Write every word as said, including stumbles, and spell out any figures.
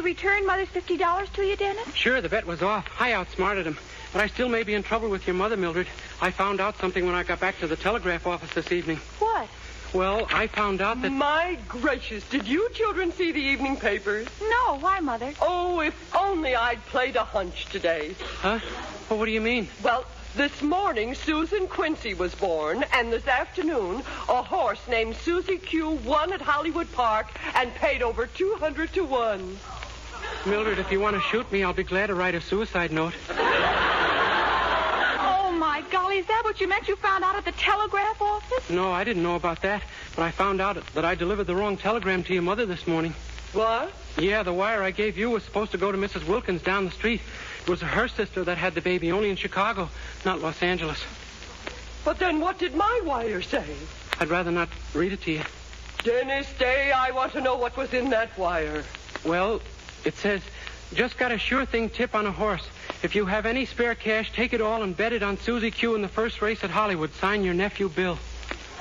return Mother's fifty dollars to you, Dennis? Sure, the bet was off. I outsmarted him. But I still may be in trouble with your mother, Mildred. I found out something when I got back to the telegraph office this evening. What? Well, I found out that... My gracious, did you children see the evening papers? No, why, Mother? Oh, if only I'd played a hunch today. Huh? Well, what do you mean? Well, this morning, Susan Quincy was born, and this afternoon, a horse named Susie Q won at Hollywood Park and paid over two hundred to one. Mildred, if you want to shoot me, I'll be glad to write a suicide note. Oh, my golly, is that what you meant you found out at the telegraph office? No, I didn't know about that. But I found out that I delivered the wrong telegram to your mother this morning. What? Yeah, the wire I gave you was supposed to go to Missus Wilkins down the street. It was her sister that had the baby, only in Chicago, not Los Angeles. But then what did my wire say? I'd rather not read it to you. Dennis Day, I want to know what was in that wire. Well, it says, just got a sure thing tip on a horse. If you have any spare cash, take it all and bet it on Susie Q in the first race at Hollywood. Sign your nephew, Bill.